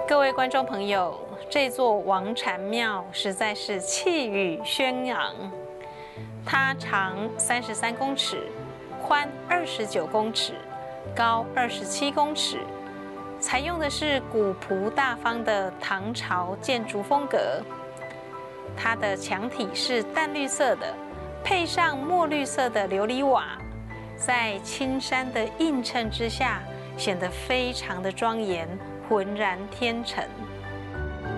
各位观众朋友，这座王禅庙实在是气宇轩昂。它长33公尺，宽29公尺，高27公尺，采用的是古朴大方的唐朝建筑风格。它的墙体是淡绿色的，配上墨绿色的琉璃瓦，在青山的映衬之下，显得非常的庄严，浑然天成。